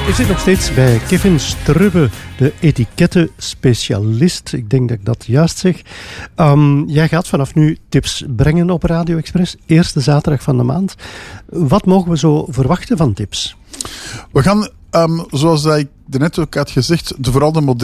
Ik zit nog steeds bij Kevin Strubbe, de etikettenspecialist. Ik denk dat ik dat juist zeg. Jij gaat vanaf nu tips brengen op Radio Express. Eerste zaterdag van de maand. Wat mogen we zo verwachten van tips? We gaan, zoals ik net ook had gezegd, vooral de moderne